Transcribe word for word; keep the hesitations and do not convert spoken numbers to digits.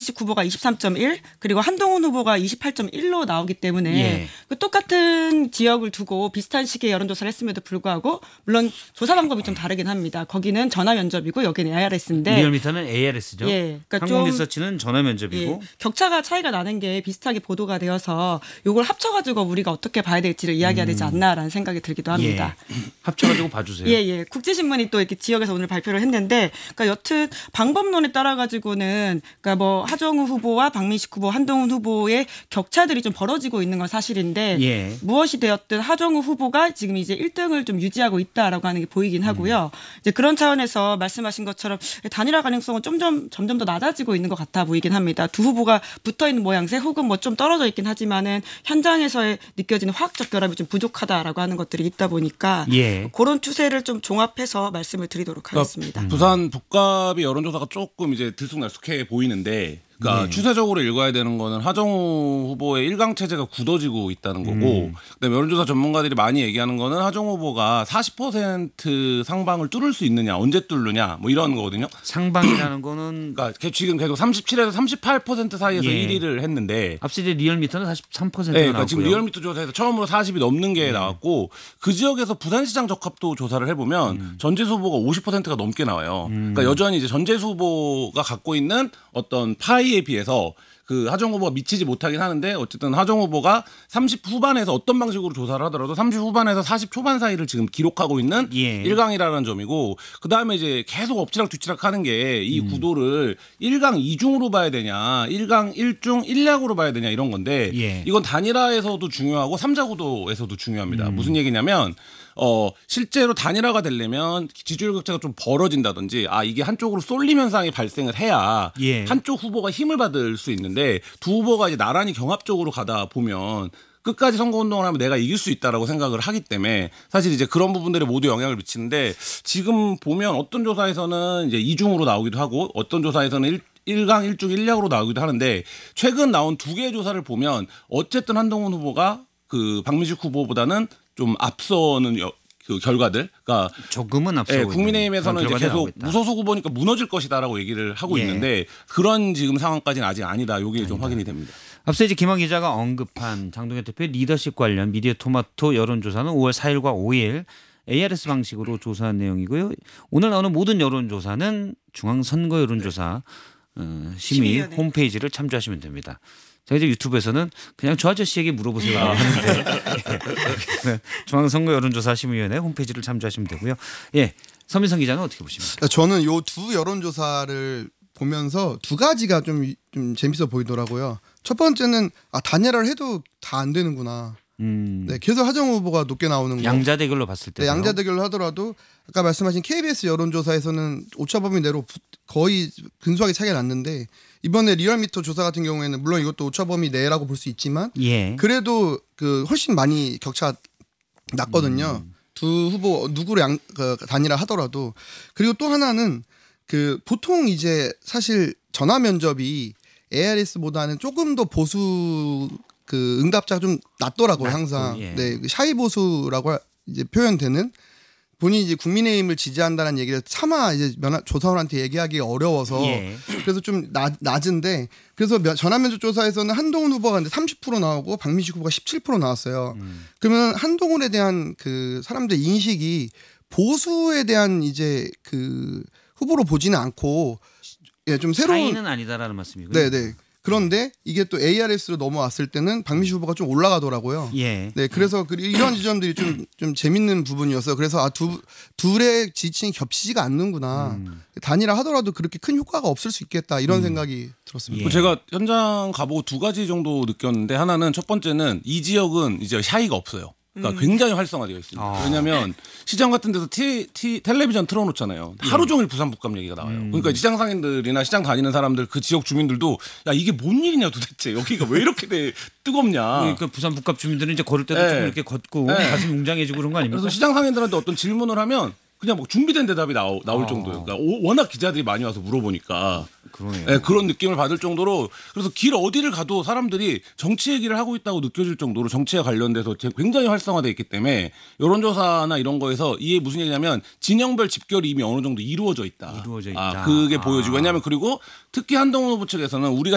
박민식 후보가 이십삼 점 일 그리고 한동훈 후보가 이십팔 점 일로 나오기 때문에 예. 그 똑같은 지역을 두고 비슷한 시기에 여론조사를 했음에도 불구하고 물론 조사 방법이 좀 다르긴 합니다. 거기는 전화 면접이고 여기는 에이알에스인데 리얼미터는 에이알에스죠. 예, 그러니까 한국리서치는 전화 면접이고 예, 격차가 차이가 나는 게 비슷하게 보도가 되어서 이걸 합쳐가지고 우리가 어떻게 봐야 될지를 이야기해야 되지 않나라는 생각이 들기도 합니다. 예. 합쳐가지고 봐주세요. 예, 예. 국제신문이 또 이렇게 지역에서 오늘 발표를 했는데, 그러니까 여튼 방법론에 따라 가지고는, 그러니까 뭐 하정우 후보와 박민식 후보, 한동훈 후보의 격차들이 좀 벌어지고 있는 건 사실인데, 예. 무엇이 되었든 하정우 후보가 지금 이제 일 등을 좀 유지하고 있다라고 하는 게 보이긴 하고요. 음. 이제 그런 차원에서 말씀하신 것처럼 단일화 가능성은 점점 점점 더 낮아지고 있는 것 같아 보이긴 합니다. 두 후보가 붙어 있는 모양새, 혹은 뭐 좀 떨어져 있긴 하지만은 현장에서의 느껴지는 화학적 결합이 좀 부족하다라고 하는 것들이 있다 보니까. 예. 그런 추세를 좀 종합해서 말씀을 드리도록 하겠습니다. 그러니까 부산 북갑의 여론조사가 조금 이제 들쑥날쑥해 보이는데, 그러니까 네. 추세적으로 읽어야 되는 거는 하정우 후보의 일강 체제가 굳어지고 있다는 거고, 음. 그다음에 여론조사 전문가들이 많이 얘기하는 거는 하정우 후보가 사십 퍼센트 상방을 뚫을 수 있느냐, 언제 뚫느냐, 뭐 이런 거거든요. 상방이라는 거는 그러니까 지금 계속 삼십칠에서 삼십팔 퍼센트 사이에서 예. 일 위를 했는데, 앞서 이제 리얼미터는 사십삼 퍼센트가 네, 그러니까 나왔고요. 지금 리얼미터 조사에서 처음으로 사십이 넘는 게 네. 나왔고, 그 지역에서 부산시장 적합도 조사를 해보면 음. 전재수 후보가 오십 퍼센트가 넘게 나와요. 음. 그러니까 여전히 이제 전재수 후보가 갖고 있는 어떤 파이에 비해서 그 하정우 후보가 미치지 못하긴 하는데, 어쨌든 하정우 후보가 삼십 후반에서 어떤 방식으로 조사를 하더라도 삼십 후반에서 사십 초반 사이를 지금 기록하고 있는 예. 일 강이라는 점이고, 그다음에 이제 계속 엎치락 뒤치락 하는 게 이 음. 구도를 일 강 이 중으로 봐야 되냐, 일 강 일 중 일 약으로 봐야 되냐 이런 건데, 예. 이건 단일화에서도 중요하고 삼자 구도에서도 중요합니다. 음. 무슨 얘기냐면 어, 실제로 단일화가 되려면 지지율 격차가 좀 벌어진다든지, 아, 이게 한쪽으로 쏠림 현상이 발생을 해야 예. 한쪽 후보가 힘을 받을 수 있는데, 두 후보가 이제 나란히 경합적으로 가다 보면 끝까지 선거운동을 하면 내가 이길 수 있다라고 생각을 하기 때문에 사실 이제 그런 부분들에 모두 영향을 미치는데, 지금 보면 어떤 조사에서는 이제 이중으로 나오기도 하고 어떤 조사에서는 일 일 강 일 중 일 약으로 나오기도 하는데, 최근 나온 두 개의 조사를 보면 어쨌든 한동훈 후보가 그 박민식 후보보다는 좀 앞서는 여, 그 결과들, 그러니까 조금은 앞서고 예, 국민의힘에서는 이제 계속 무소속 후보니까 무너질 것이다라고 얘기를 하고 예. 있는데, 그런 지금 상황까지는 아직 아니다. 이게 좀 확인이 됩니다. 앞서 이제 김한 기자가 언급한 장동현 대표의 리더십 관련 미디어 토마토 여론조사는 오월 사일과 오일 에이알에스 방식으로 조사한 내용이고요. 오늘 나오는 모든 여론조사는 중앙선거 여론조사 어, 심의 심의위원회. 홈페이지를 참조하시면 됩니다. 제가 이제 유튜브에서는 그냥 저 아저씨에게 물어보세요 하는데 네, 중앙선거 여론조사 심의위원회 홈페이지를 참조하시면 되고요. 예, 서민성 기자는 어떻게 보십니까? 저는 요 두 여론조사를 보면서 두 가지가 좀, 좀 재밌어 보이더라고요. 첫 번째는 아, 단일화를 해도 다 안 되는구나. 음, 네, 계속 하정우 후보가 높게 나오는 거. 양자 대결로 봤을 때 네, 양자 대결을 하더라도 아까 말씀하신 케이비에스 여론조사에서는 오차범위 내로 거의 근소하게 차이가 났는데, 이번에 리얼미터 조사 같은 경우에는 물론 이것도 오차범위 내라고 볼 수 있지만 예. 그래도 그 훨씬 많이 격차 났거든요. 음. 두 후보 누구를 양, 그 단일화 하더라도. 그리고 또 하나는 그 보통 이제 사실 전화 면접이 에이알에스보다는 조금 더 보수 그 응답자가 좀 낮더라고요. 항상. 예. 네, 샤이 보수라고 이제 표현되는, 본인이 이제 국민의힘을 지지한다는 얘기를 차마 이제 면허, 조사원한테 얘기하기 어려워서 예. 그래서 좀 낮, 낮은데, 그래서 전화면접 조사에서는 한동훈 후보가 이제 삼십 퍼센트 나오고 박민식 후보가 십칠 퍼센트 나왔어요. 음. 그러면 한동훈에 대한 그 사람들의 인식이 보수에 대한 이제 그 후보로 보지는 않고, 예, 좀 새로운 차이는 아니다라는 말씀이고요. 네네. 그런데 이게 또 에이알에스로 넘어왔을 때는 박민식 후보가 좀 올라가더라고요. 예. 네, 그래서 그 이런 지점들이 좀 좀 재밌는 부분이었어요. 그래서 아, 두 둘의 지층이 겹치지가 않는구나. 음. 단일화 하더라도 그렇게 큰 효과가 없을 수 있겠다, 이런 음. 생각이 들었습니다. 예. 제가 현장 가보고 두 가지 정도 느꼈는데, 하나는 첫 번째는 이 지역은 이제 샤이가 없어요. 그러니까 음. 굉장히 활성화되어 있습니다. 아. 왜냐하면 시장 같은 데서 티, 티, 텔레비전 틀어놓잖아요. 하루 종일 부산 북감 얘기가 나와요. 음. 그러니까 시장 상인들이나 시장 다니는 사람들, 그 지역 주민들도 야, 이게 뭔 일이냐 도대체, 여기가 왜 이렇게 돼, 뜨겁냐. 그러니까 부산 북갑 주민들은 이제 걸을 때도 네. 좀 이렇게 걷고 네. 가슴 웅장해지고 그런 거 아닙니까? 그래서 시장 상인들한테 어떤 질문을 하면 그냥 뭐 준비된 대답이 나오, 나올 아. 정도예요. 그러니까 오, 워낙 기자들이 많이 와서 물어보니까. 그러네요. 네, 그런 느낌을 받을 정도로, 그래서 길 어디를 가도 사람들이 정치 얘기를 하고 있다고 느껴질 정도로 정치에 관련돼서 굉장히 활성화되어 있기 때문에, 여론조사나 이런 거에서 이게 무슨 얘기냐면 진영별 집결이 이미 어느 정도 이루어져 있다. 이루어져 있다. 아, 그게 아. 보여지고, 왜냐하면 그리고 특히 한동훈 후보 측에서는 우리가